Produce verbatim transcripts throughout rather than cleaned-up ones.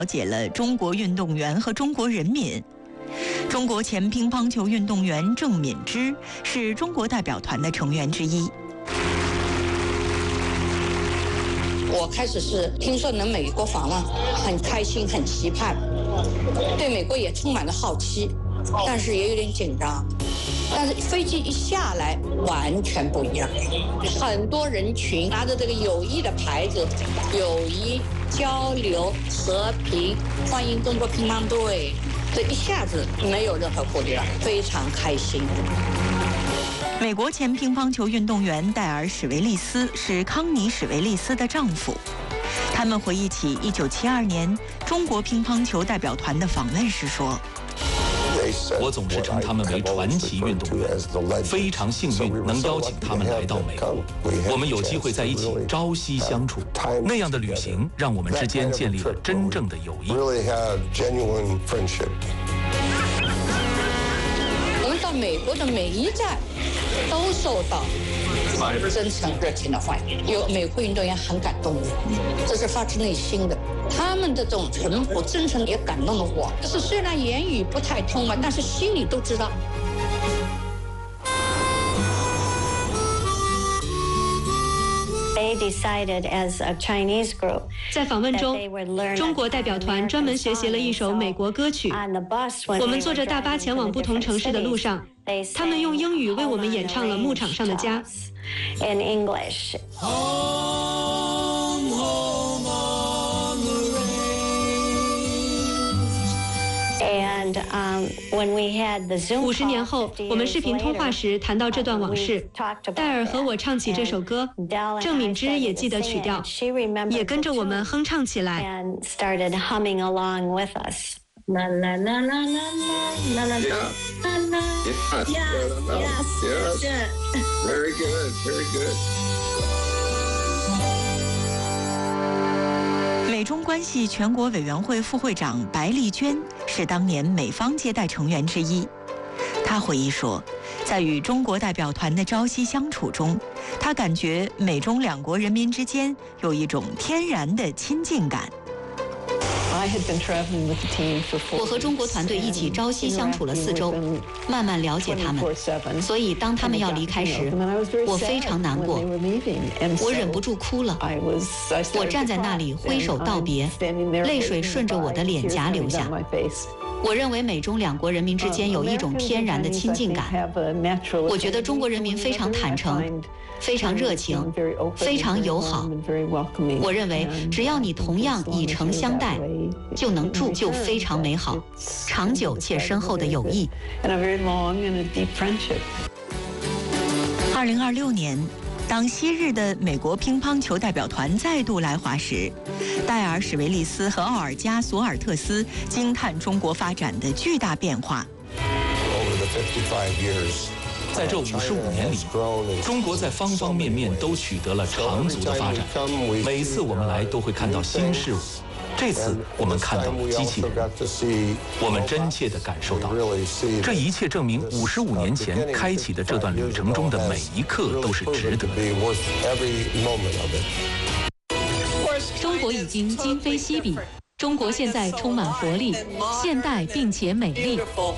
了解了中国运动员和中国人民。中国前乒乓球运动员郑敏之是中国代表团的成员之一。 我开始是听说能美国访问，很开心，很期盼，对美国也充满了好奇，但是也有点紧张。但是飞机一下来，完全不一样，很多人群拿着这个友谊的牌子，友谊、交流、和平，欢迎中国乒乓队，这一下子没有任何顾虑了，非常开心。 美国前乒乓球运动员戴尔·史维利斯是康妮·史维利斯的丈夫。他们回忆起一九七二年中国乒乓球代表团的访问时说：“ 我总是称他们为传奇运动员，非常幸运能邀请他们来到美国，我们有机会在一起朝夕相处。那样的旅行让我们之间建立了真正的友谊。” 我们到美国的每一站都受到真诚热情的欢迎，有美国运动员很感动我，这是发自内心的。他们的这种淳朴真诚也感动了我。就是虽然言语不太通嘛，但是心里都知道。 在访问中，中国代表团专门学习了一首美国歌曲。我们坐着大巴前往不同城市的路上，他们用英语为我们演唱了《牧场上的家》。五十年后，我们视频通话时谈到这段往事，戴尔和我唱起这首歌，郑敏之也记得曲调，也跟着我们哼唱起来。啦啦啦啦啦啦啦啦啦 Yes, yes, very good, very good. 美中关系全国委员会副会长白丽娟是当年美方接待成员之一。她回忆说，在与中国代表团的朝夕相处中，她感觉美中两国人民之间有一种天然的亲近感。 我和中国团队一起朝夕相处了四周，慢慢了解他们，所以当他们要离开时，我非常难过，我忍不住哭了。我站在那里挥手道别，泪水顺着我的脸颊流下。我认为美中两国人民之间有一种天然的亲近感。我觉得中国人民非常坦诚，非常热情，非常友好。我认为只要你同样以诚相待，就能铸就非常美好、长久且深厚的友谊。 二零二六年，当昔日的美国乒乓球代表团再度来华时，戴尔·史维利斯和奥尔加·索尔特斯惊叹中国发展的巨大变化。 在这五十五年里，中国在方方面面都取得了长足的发展。每次我们来都会看到新事物，这次我们看到了机器人，我们真切地感受到，这一切证明五十五年前开启的这段旅程中的每一刻都是值得的。 中国已经今非昔比，中国现在充满活力，现代并且美丽。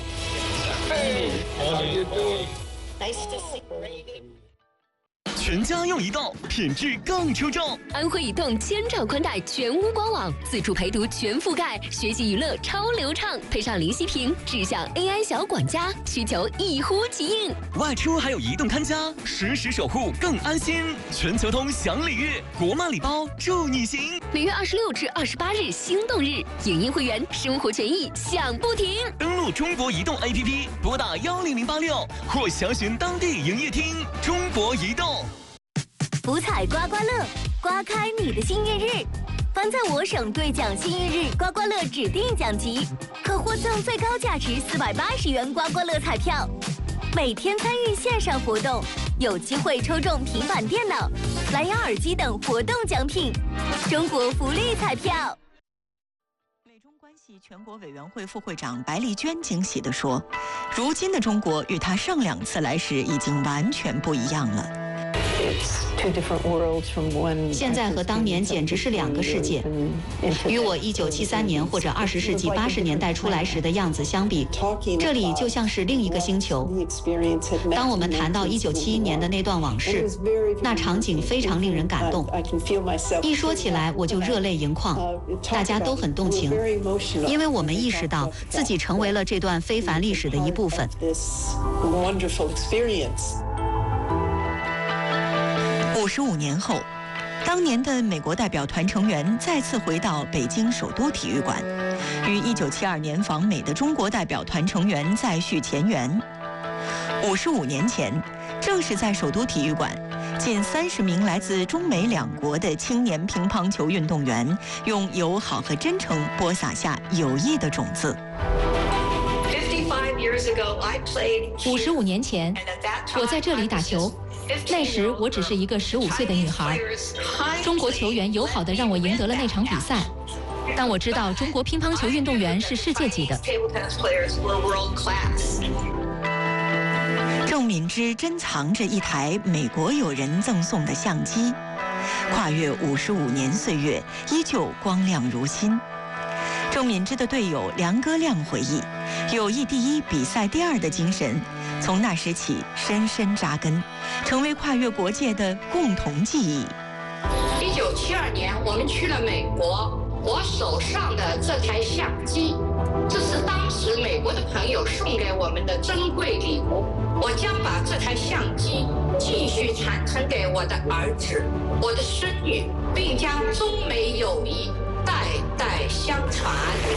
全家用移动，品质更出众。 安徽移动千兆宽带全屋官网，自助陪读全覆盖，学习娱乐超流畅，配上零息屏，智享 A I 小管家，需求一呼即应。 外出还有移动看家，实时守护更安心。全球通享礼遇，国漫礼包祝你行。 每月二十六至二十八日心动日，影音会员生活权益享不停。 登录中国移动 A P P， 拨打幺零零八六或详询当地营业厅。中国移动。 福彩刮刮乐，刮开你的幸运日。凡在我省兑奖幸运日刮刮乐指定奖级，可获赠最高价值四百八十元刮刮乐彩票。每天参与线上活动，有机会抽中平板电脑、蓝牙耳机等活动奖品。中国福利彩票。 美中关系全国委员会副会长白丽娟惊喜地说：“如今的中国与她上两次来时已经完全不一样了。” 现在和当年简直是两个世界。与我一九七三年或者二十世纪八十年代出来时的样子相比，这里就像是另一个星球。当我们谈到一九七一年的那段往事，那场景非常令人感动。一说起来我就热泪盈眶，大家都很动情，因为我们意识到自己成为了这段非凡历史的一部分。 五十五年后，当年的美国代表团成员再次回到北京首都体育馆，与一九七二年访美的中国代表团成员再续前缘。五十五年前，正是在首都体育馆，近三十名来自中美两国的青年乒乓球运动员，用友好和真诚播撒下友谊的种子。 五十五年前，我在这里打球。那时我只是一个十五岁的女孩，中国球员友好地让我赢得了那场比赛。但我知道中国乒乓球运动员是世界级的。 郑敏之珍藏着一台美国友人赠送的相机，跨越五十五年岁月，依旧光亮如新。郑敏之的队友梁戈亮回忆，友谊第一，比赛第二的精神从那时起深深扎根，成为跨越国界的共同记忆。 一九七二年，我们去了美国，我手上的这台相机，这是当时美国的朋友送给我们的珍贵礼物。我将把这台相机继续传承给我的儿子、我的孙女，并将中美友谊代代相传。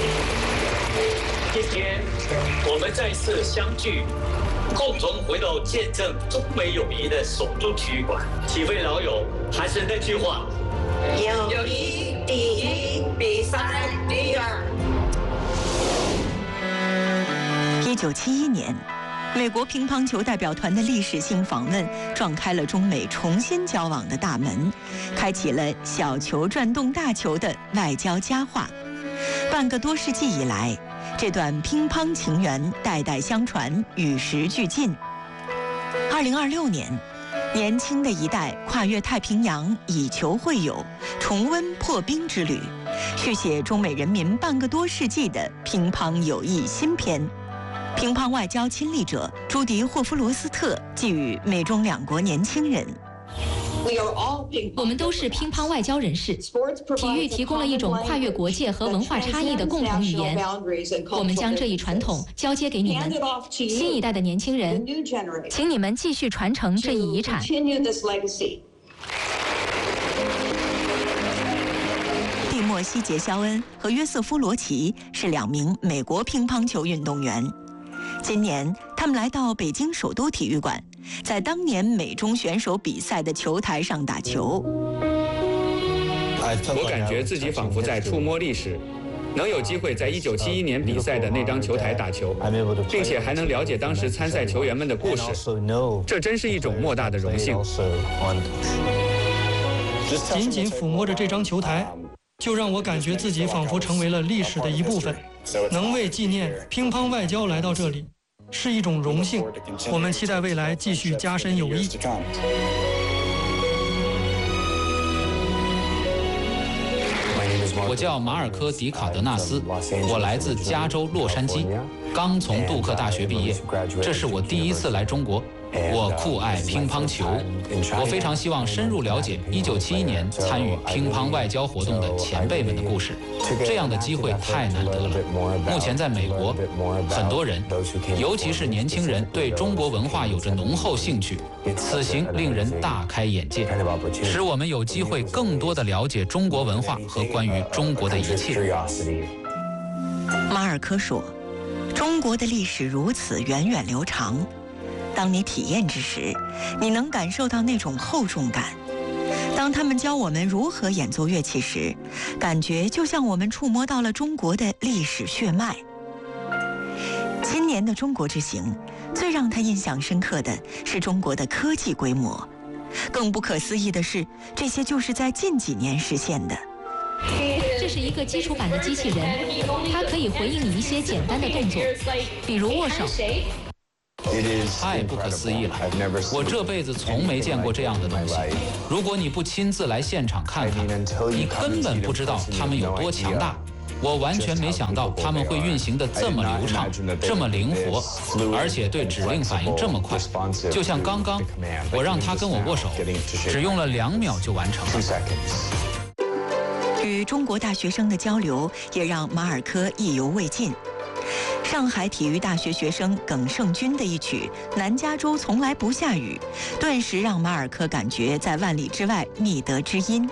今天我们再次相聚，共同回到见证中美友谊的首都体育馆。几位老友，还是那句话， 友谊第一，比赛第二。 一九七一年，美国乒乓球代表团的历史性访问撞开了中美重新交往的大门，开启了小球转动大球的外交佳话。半个多世纪以来，这段乒乓情缘代代相传，与时俱进。二零二六年，年轻的一代跨越太平洋，以球会友，重温破冰之旅，续写中美人民半个多世纪的乒乓友谊新篇。乒乓外交亲历者朱迪·霍夫罗斯特寄予美中两国年轻人。 我们都是乒乓外交人士，体育提供了一种跨越国界和文化差异的共同语言。我们将这一传统交接给你们，新一代的年轻人，请你们继续传承这一遗产。 蒂莫西·杰肖恩和约瑟夫·罗奇是两名美国乒乓球运动员。今年，他们来到北京首都体育馆，在当年美中选手比赛的球台上打球。 我感觉自己仿佛在触摸历史，能有机会在一九七一年比赛的那张球台打球，并且还能了解当时参赛球员们的故事，这真是一种莫大的荣幸。 仅仅抚摸着这张球台，就让我感觉自己仿佛成为了历史的一部分。能为纪念乒乓外交来到这里，是一种荣幸。我们期待未来继续加深友谊。 我叫马尔科·迪卡德纳斯，我来自加州洛杉矶，刚从杜克大学毕业，这是我第一次来中国。我酷爱乒乓球，我非常希望深入了解一九七一年参与乒乓外交活动的前辈们的故事。这样的机会太难得了。目前在美国，很多人，尤其是年轻人，对中国文化有着浓厚兴趣。此行令人大开眼界，使我们有机会更多地了解中国文化和关于中国的一切。 马尔科说：“中国的历史如此源远流长。”当你体验之时，你能感受到那种厚重感。当他们教我们如何演奏乐器时，感觉就像我们触摸到了中国的历史血脉。今年的中国之行，最让他印象深刻的是中国的科技规模。更不可思议的是，这些就是在近几年实现的。 这是一个基础版的机器人，它可以回应你一些简单的动作，比如握手。 太不可思议了！我这辈子从没见过这样的东西。如果你不亲自来现场看看，你根本不知道他们有多强大。我完全没想到他们会运行得这么流畅，这么灵活，而且对指令反应这么快。就像刚刚，我让他跟我握手，只用了两秒就完成了。 与中国大学生的交流也让马尔科意犹未尽。上海体育大学学生耿胜军的一曲《南加州从来不下雨》，顿时让马尔科感觉在万里之外觅得知音。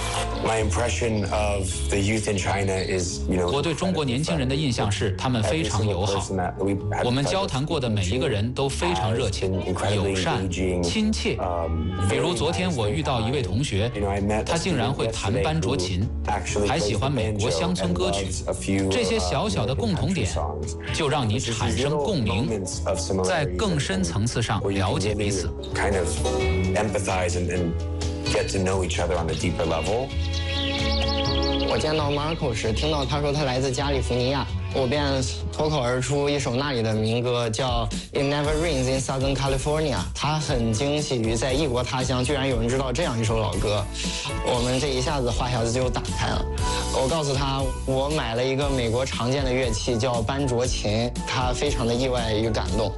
我对中国年轻人的印象是，他们非常友好。我们交谈过的每一个人都非常热情、友善、亲切。比如昨天我遇到一位同学，他竟然会弹班卓琴，还喜欢美国乡村歌曲。这些小小的共同点，就让你产生共鸣，在更深层次上了解彼此。 我见到马尔科时，听到他说他来自加利福尼亚，我便脱口而出一首那里的民歌，叫 It Never Rains in Southern California。他很惊喜于在异国他乡居然有人知道这样一首老歌，我们这一下子话匣子就打开了。我告诉他，我买了一个美国常见的乐器叫班卓琴，他非常的意外与感动。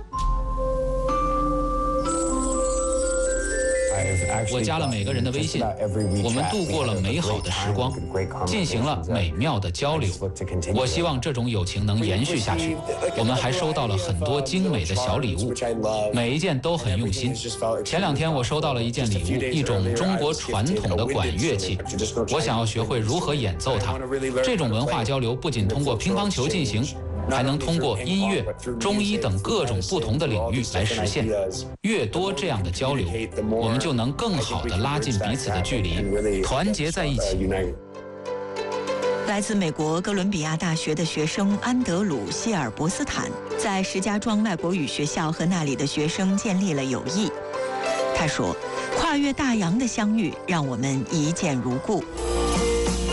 我加了每个人的微信，我们度过了美好的时光，进行了美妙的交流。我希望这种友情能延续下去。我们还收到了很多精美的小礼物，每一件都很用心。前两天我收到了一件礼物，一种中国传统的管乐器，我想要学会如何演奏它。这种文化交流不仅通过乒乓球进行，还能通过音乐、中医等各种不同的领域来实现。越多这样的交流，我们就能更好地拉近彼此的距离，团结在一起。 来自美国哥伦比亚大学的学生安德鲁·希尔伯斯坦，在石家庄外国语学校和那里的学生建立了友谊。他说：“跨越大洋的相遇，让我们一见如故。”